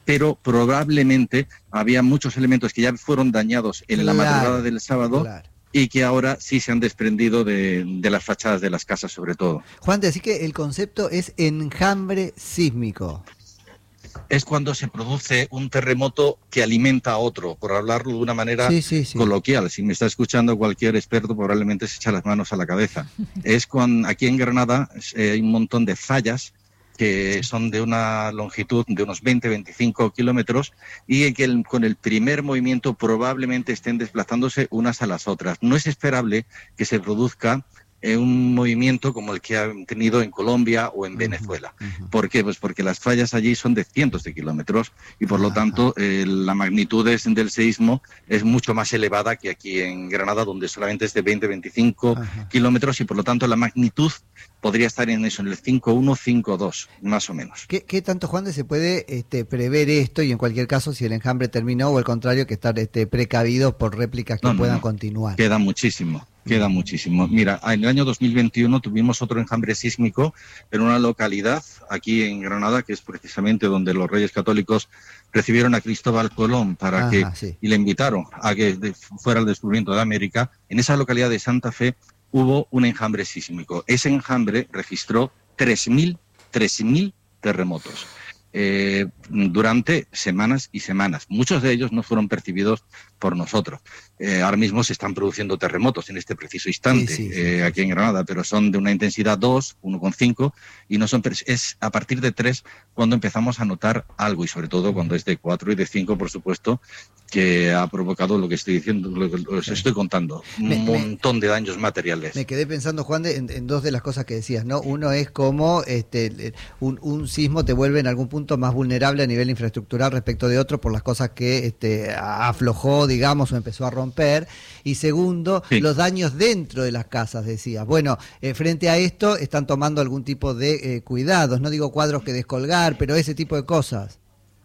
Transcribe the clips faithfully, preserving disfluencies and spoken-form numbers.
pero probablemente había muchos elementos que ya fueron dañados en claro, la madrugada del sábado, claro, y que ahora sí se han desprendido de, de las fachadas de las casas, sobre todo. Juan, decís que el concepto es enjambre sísmico. Es cuando se produce un terremoto que alimenta a otro, por hablarlo de una manera sí, sí, sí. coloquial. Si me está escuchando cualquier experto, probablemente se echa las manos a la cabeza. Es cuando aquí en Granada eh, hay un montón de fallas que son de una longitud de unos veinte a veinticinco kilómetros y que el, con el primer movimiento probablemente estén desplazándose unas a las otras. No es esperable que se produzca eh, un movimiento como el que han tenido en Colombia o en uh-huh, Venezuela. Uh-huh. ¿Por qué? Pues porque las fallas allí son de cientos de kilómetros y por lo uh-huh. tanto eh, la magnitud del seísmo es mucho más elevada que aquí en Granada, donde solamente es de veinte a veinticinco uh-huh. kilómetros y por lo tanto la magnitud podría estar en eso, en el cinco uno, cinco dos, más o menos. ¿Qué, qué tanto, Juan, de se puede este, prever esto y en cualquier caso si el enjambre terminó o al contrario que estar este, precavidos por réplicas que no, no, puedan no. continuar? Queda muchísimo. Queda muchísimo. Mira, en el año dos mil veintiuno tuvimos otro enjambre sísmico en una localidad aquí en Granada, que es precisamente donde los Reyes Católicos recibieron a Cristóbal Colón para Ajá, que sí. y le invitaron a que fuera el descubrimiento de América. En esa localidad de Santa Fe hubo un enjambre sísmico. Ese enjambre registró tres mil terremotos. Eh, durante semanas y semanas. Muchos de ellos no fueron percibidos por nosotros. Eh, ahora mismo se están produciendo terremotos en este preciso instante sí, sí, sí, eh, aquí en Granada, pero son de una intensidad dos, uno coma cinco y no son es a partir de tres cuando empezamos a notar algo y sobre todo cuando es de cuatro y de cinco, por supuesto, que ha provocado lo que estoy diciendo, lo que os sí. estoy contando, un me, montón me, de daños materiales. Me quedé pensando, Juan, de, en, en dos de las cosas que decías, ¿no? Uno es cómo este, un, un sismo te vuelve en algún punto más vulnerable a nivel infraestructural respecto de otro por las cosas que este, aflojó, digamos, o empezó a romper. Y segundo, sí. los daños dentro de las casas, decías. Bueno, eh, frente a esto están tomando algún tipo de eh, cuidados, no digo cuadros que descolgar, pero ese tipo de cosas.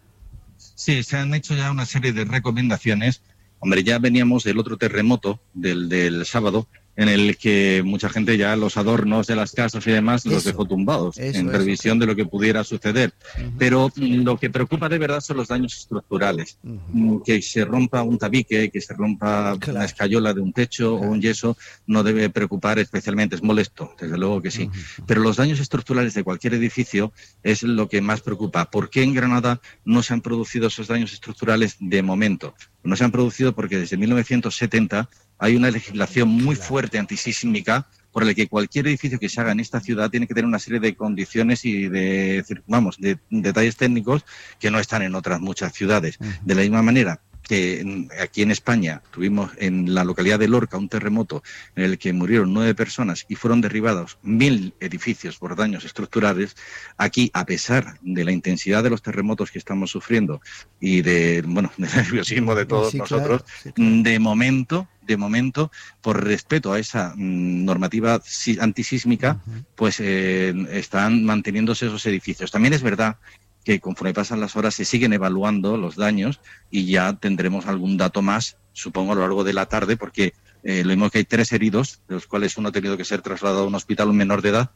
Sí, se han hecho ya una serie de recomendaciones. Hombre, ya veníamos del otro terremoto del, del sábado, en el que mucha gente ya los adornos de las casas y demás eso, los dejó tumbados, eso, en previsión eso, de lo que pudiera suceder. Uh-huh. Pero lo que preocupa de verdad son los daños estructurales. Uh-huh. Que se rompa un tabique, que se rompa claro. una escayola de un techo claro. o un yeso, no debe preocupar especialmente, es molesto, desde luego que sí. Uh-huh. Pero los daños estructurales de cualquier edificio es lo que más preocupa. ¿Por qué en Granada no se han producido esos daños estructurales de momento? No se han producido porque desde mil novecientos setenta hay una legislación muy claro. fuerte antisísmica por la que cualquier edificio que se haga en esta ciudad tiene que tener una serie de condiciones y de, vamos, de, de detalles técnicos que no están en otras muchas ciudades. Uh-huh. De la misma manera que aquí en España tuvimos en la localidad de Lorca un terremoto en el que murieron nueve personas y fueron derribados mil edificios por daños estructurales. Aquí, a pesar de la intensidad de los terremotos que estamos sufriendo y de, bueno, del nerviosismo de todos sí, nosotros, claro, sí, claro. de momento, de momento, por respeto a esa mm, normativa antisísmica, uh-huh. pues eh, están manteniéndose esos edificios. También es verdad que conforme pasan las horas se siguen evaluando los daños y ya tendremos algún dato más, supongo, a lo largo de la tarde, porque eh, lo mismo que hay tres heridos, de los cuales uno ha tenido que ser trasladado a un hospital, un menor de edad.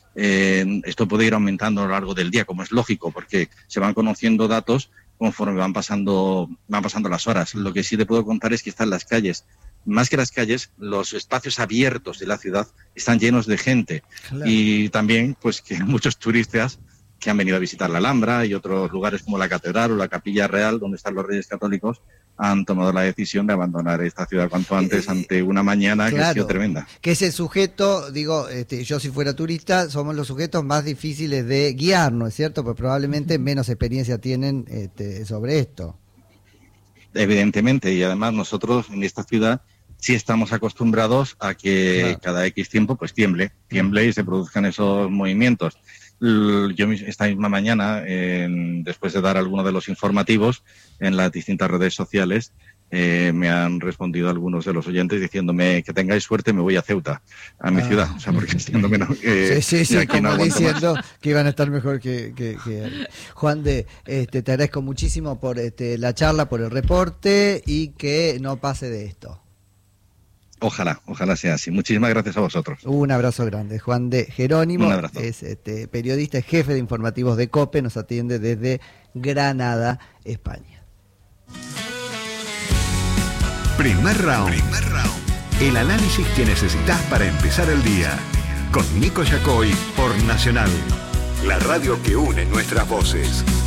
Eh, esto puede ir aumentando a lo largo del día, como es lógico, porque se van conociendo datos conforme van pasando, van pasando las horas. Lo que sí te puedo contar es que están las calles. Más que las calles, los espacios abiertos de la ciudad están llenos de gente. Claro. Y también, pues, que muchos turistas que han venido a visitar la Alhambra y otros lugares como la Catedral o la Capilla Real, donde están los Reyes Católicos, han tomado la decisión de abandonar esta ciudad cuanto antes, eh, ante una mañana claro, que ha sido tremenda. Que es el sujeto, digo, este, yo si fuera turista, somos los sujetos más difíciles de guiar, ¿no es cierto? Pues probablemente menos experiencia tienen este, sobre esto. Evidentemente, y además nosotros en esta ciudad sí estamos acostumbrados a que claro. cada X tiempo pues tiemble, tiemble y se produzcan esos movimientos. Yo esta misma mañana, eh, después de dar algunos de los informativos en las distintas redes sociales, eh, me han respondido algunos de los oyentes diciéndome que tengáis suerte, me voy a Ceuta, a mi ah. ciudad, o sea, porque siendo menos que... Sí, sí, sí, como no diciendo más. Que iban a estar mejor que... que, que... Juan de, este, te agradezco muchísimo por este, la charla, por el reporte y que no pase de esto. Ojalá, ojalá sea así. Muchísimas gracias a vosotros. Un abrazo grande. Juan de Jerónimo Un abrazo. es este, periodista, jefe de informativos de COPE, nos atiende desde Granada, España. Primer round. Primer round. El análisis que necesitas para empezar el día. Con Nico Yacoy por Nacional, la radio que une nuestras voces.